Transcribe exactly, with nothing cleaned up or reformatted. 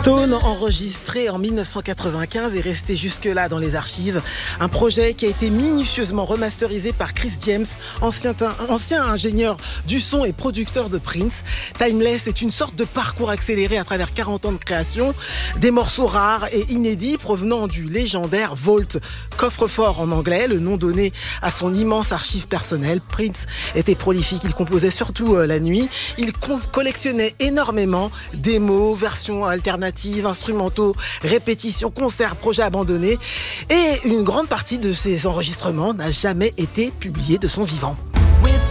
Stone, enregistré en mille neuf cent quatre-vingt-quinze, est resté jusque-là dans les archives. Un projet qui a été minutieusement remasterisé par Chris James, ancien, ancien ingénieur du son et producteur de Prince. Timeless est une sorte de parcours accéléré à travers quarante ans de création, des morceaux rares et inédits provenant du légendaire Vault, coffre-fort en anglais, le nom donné à son immense archive personnelle. Prince était prolifique, il composait surtout la nuit, il collectionnait énormément démos, versions alternatives, instrumentaux, répétitions, concerts, projets abandonnés, et une grande partie de ces enregistrements n'a jamais été publiée de son vivant.